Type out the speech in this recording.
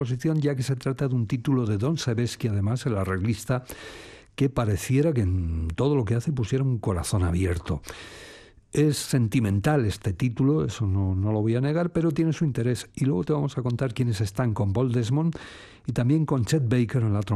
exposición, ya que se trata de un título de Don Sebesky, además, el arreglista, que pareciera que en todo lo que hace pusiera un corazón abierto. Es sentimental este título, eso no lo voy a negar, pero tiene su interés. Y luego te vamos a contar quiénes están con Paul Desmond y también con Chet Baker en la trompeta.